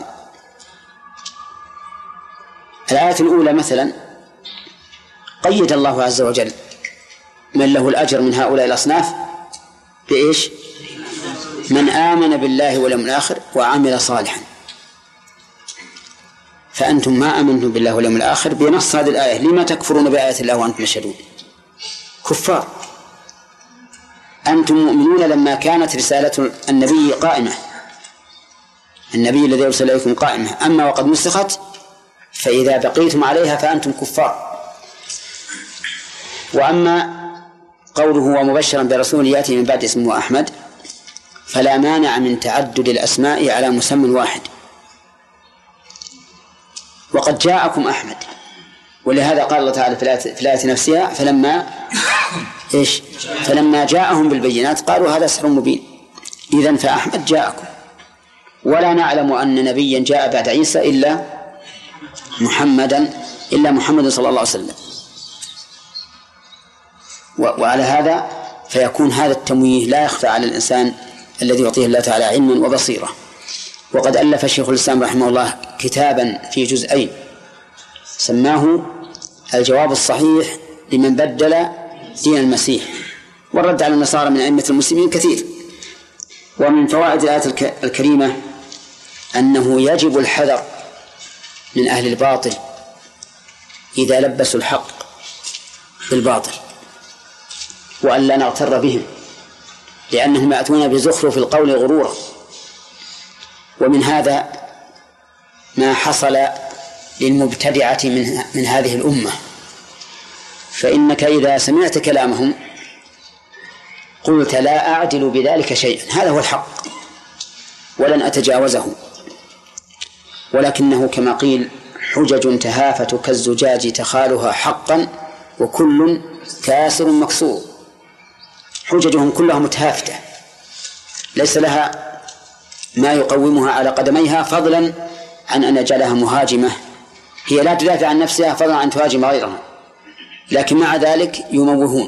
الآية الأولى مثلا قيد الله عز وجل من له الأجر من هؤلاء الأصناف بإيش؟ من آمن بالله واليوم الآخر وعمل صالحا. فأنتم ما آمنتم بالله واليوم الآخر بنص هذه الآية، لما تكفرون بآيات الله وأنتم تشهدون؟ كفار. أنتم مؤمنون لما كانت رسالة النبي قائمة، النبي الذي أرسل إليكم قائمة، أما وقد نسخت فإذا بقيتم عليها فأنتم كفار. وأما قوله ومبشرا برسول يأتي من بعد اسمه أحمد فلا مانع من تعدد الأسماء على مسمى واحد. وقد جاءكم أحمد، ولهذا قال الله تعالى في الآية نفسها فلما إيش؟ فلما جاءهم بالبينات قالوا هذا سحر مبين. إذن فأحمد جاءكم، ولا نعلم أن نبيا جاء بعد عيسى إلا محمدا إلا محمد صلى الله عليه وسلم. وعلى هذا فيكون هذا التمويه لا يخفى على الإنسان الذي يعطيه الله تعالى علما وبصيرة. وقد ألف الشيخ الإسلام رحمه الله كتابا في جزئين سماه الجواب الصحيح لمن بدل دين المسيح، والرد على النصارى من أئمة المسلمين كثير. ومن فوائد الآية الكريمة أنه يجب الحذر من أهل الباطل إذا لبسوا الحق بالباطل، وأن لا نغتر بهم، لأنهم يأتون بزخرف القول غرورا. ومن هذا ما حصل للمبتدعة من, من هذه الأمة، فإنك إذا سمعت كلامهم قلت لا أعدل بذلك شيئا، هذا هو الحق ولن أتجاوزه، ولكنه كما قيل حجج تهافت كالزجاج تخالها حقا وكل كاسر مكسور. حججهم كلها متهافتة ليس لها ما يقومها على قدميها، فضلا عن أن يجعلها مهاجمة، هي لا تدافع عن نفسها فضلا عن تهاجم غيرها، لكن مع ذلك يموهون.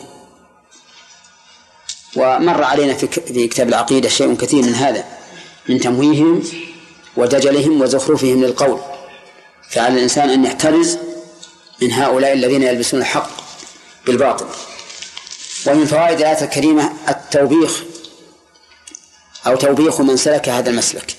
ومر علينا في كتاب العقيدة شيء كثير من هذا، من تمويههم ودجلهم وزخرفهم للقول. فعلى الإنسان أن يحترز من هؤلاء الذين يلبسون الحق بالباطل. ومن فوائد الآية الكريمة التوبيخ أو توبيخ من سلك هذا المسلك.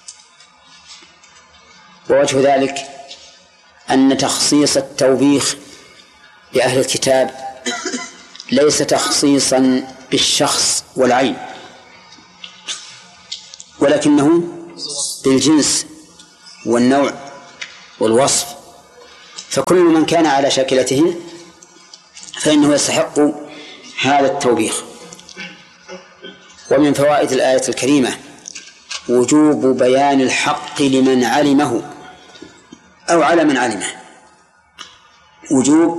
ووجه ذلك أن تخصيص التوبيخ لأهل الكتاب ليس تخصيصا بالشخص والعين، ولكنه بالجنس والنوع والوصف، فكل من كان على شاكلته فإنه يستحق هذا التوبيخ. ومن فوائد الآية الكريمة وجوب بيان الحق لمن علمه أو على من علمه، وجوب